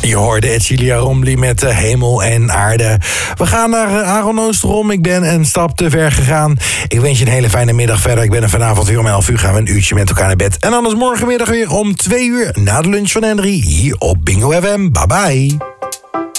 Je hoorde Edcilia Rombly met Hemel en Aarde. We gaan naar Aaron Oosterom. Ik ben een stap te ver gegaan. Ik wens je een hele fijne middag verder. Ik ben er vanavond weer om 11 uur. Gaan we een uurtje met elkaar naar bed. En anders morgenmiddag weer om 2 uur na de lunch van Henry. Hier op Bingo FM. Bye bye.